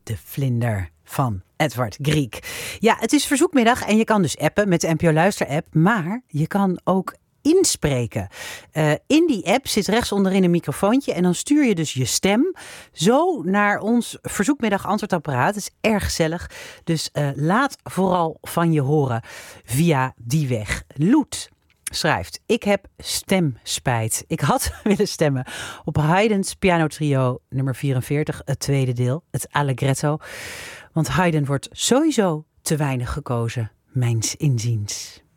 De Vlinder van Edward Grieg. Ja, het is verzoekmiddag en je kan dus appen met de NPO Luister-app. Maar je kan ook inspreken. In die app zit rechts onderin een microfoontje en dan stuur je dus je stem zo naar ons verzoekmiddag antwoordapparaat. Het is erg gezellig. Dus laat vooral van je horen via die weg. Loet schrijft: ik heb stemspijt. Ik had willen stemmen op Haydn's pianotrio nummer 44, het tweede deel, het Allegretto. Want Haydn wordt sowieso te weinig gekozen, mijns inziens.